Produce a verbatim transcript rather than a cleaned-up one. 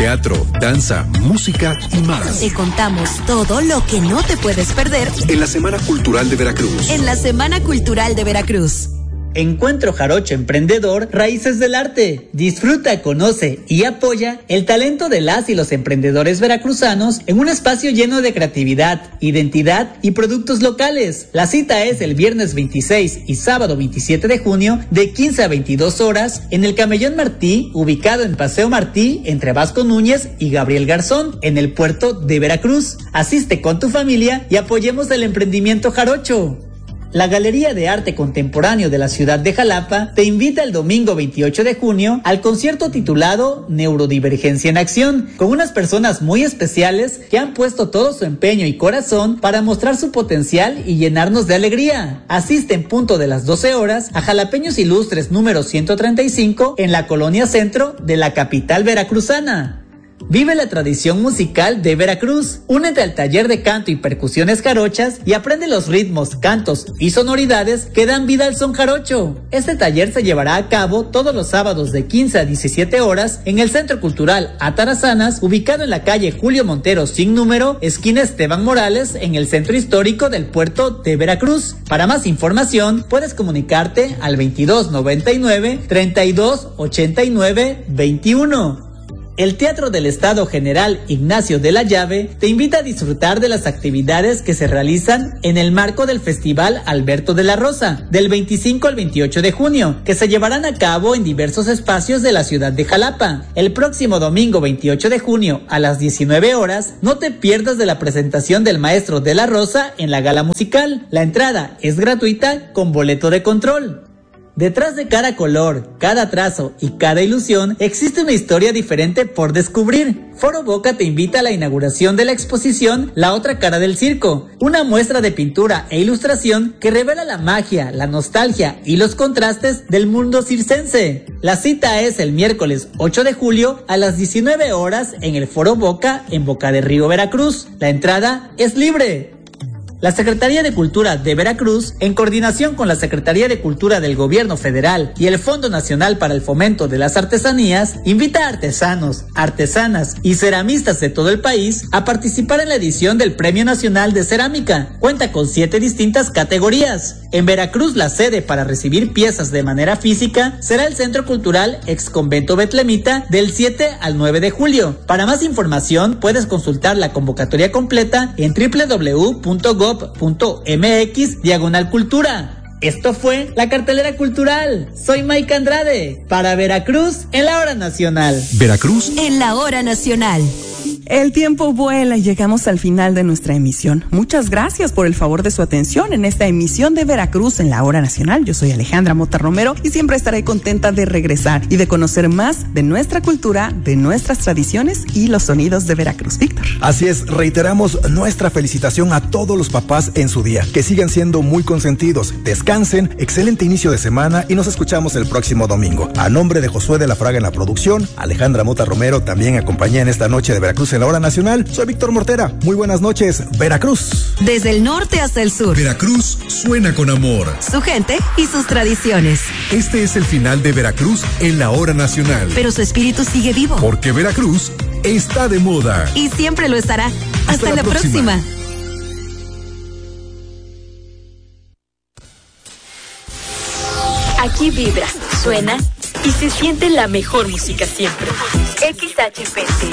teatro, danza, música y más. Te contamos todo lo que no te puedes perder en la Semana Cultural de Veracruz. En la Semana Cultural de Veracruz. Encuentro Jarocho Emprendedor, Raíces del Arte. Disfruta, conoce y apoya el talento de las y los emprendedores veracruzanos en un espacio lleno de creatividad, identidad y productos locales. La cita es el viernes veintiséis y sábado veintisiete de junio de quince a veintidós horas en el Camellón Martí, ubicado en Paseo Martí, entre Vasco Núñez y Gabriel Garzón, en el puerto de Veracruz. Asiste con tu familia y apoyemos el emprendimiento jarocho. La Galería de Arte Contemporáneo de la ciudad de Jalapa te invita el domingo veintiocho de junio al concierto titulado Neurodivergencia en Acción, con unas personas muy especiales que han puesto todo su empeño y corazón para mostrar su potencial y llenarnos de alegría. Asiste en punto de las doce horas a Jalapeños Ilustres número ciento treinta y cinco en la Colonia Centro de la capital veracruzana. Vive la tradición musical de Veracruz. Únete al taller de canto y percusiones jarochas y aprende los ritmos, cantos y sonoridades que dan vida al son jarocho. Este taller se llevará a cabo todos los sábados de quince a diecisiete horas en el Centro Cultural Atarazanas, ubicado en la calle Julio Montero sin número, esquina Esteban Morales, en el centro histórico del puerto de Veracruz. Para más información, puedes comunicarte al veintidós noventa y nueve, treinta y dos ochenta y nueve veintiuno. El Teatro del Estado General Ignacio de la Llave te invita a disfrutar de las actividades que se realizan en el marco del Festival Alberto de la Rosa, del veinticinco al veintiocho de junio, que se llevarán a cabo en diversos espacios de la ciudad de Jalapa. El próximo domingo veintiocho de junio a las diecinueve horas, no te pierdas de la presentación del Maestro de la Rosa en la gala musical. La entrada es gratuita con boleto de control. Detrás de cada color, cada trazo y cada ilusión existe una historia diferente por descubrir. Foro Boca te invita a la inauguración de la exposición La Otra Cara del Circo, una muestra de pintura e ilustración que revela la magia, la nostalgia y los contrastes del mundo circense. La cita es el miércoles ocho de julio a las diecinueve horas en el Foro Boca en Boca de Río, Veracruz. La entrada es libre. La Secretaría de Cultura de Veracruz, en coordinación con la Secretaría de Cultura del Gobierno Federal y el Fondo Nacional para el Fomento de las Artesanías, invita a artesanos, artesanas y ceramistas de todo el país a participar en la edición del Premio Nacional de Cerámica. Cuenta con siete distintas categorías. En Veracruz, la sede para recibir piezas de manera física será el Centro Cultural Ex Convento Betlemita del siete al nueve de julio. Para más información, puedes consultar la convocatoria completa en doble u doble u doble u punto gob punto mx diagonal cultura. Esto fue la cartelera cultural. Soy Mike Andrade para Veracruz en la hora nacional. Veracruz en la hora nacional. El tiempo vuela y llegamos al final de nuestra emisión. Muchas gracias por el favor de su atención en esta emisión de Veracruz en la hora nacional. Yo soy Alejandra Mota Romero y siempre estaré contenta de regresar y de conocer más de nuestra cultura, de nuestras tradiciones y los sonidos de Veracruz. Víctor. Así es, reiteramos nuestra felicitación a todos los papás en su día. Que sigan siendo muy consentidos. Descansen, excelente inicio de semana y nos escuchamos el próximo domingo. A nombre de Josué de la Fraga en la producción, Alejandra Mota Romero también acompaña en esta noche de Veracruz en la hora nacional. Soy Víctor Mortera. Muy buenas noches, Veracruz. Desde el norte hasta el sur. Veracruz suena con amor. Su gente y sus tradiciones. Este es el final de Veracruz en la hora nacional. Pero su espíritu sigue vivo. Porque Veracruz está de moda. Y siempre lo estará. Hasta, Hasta la, la próxima. próxima. Aquí vibra, suena y se siente la mejor música siempre. X H P T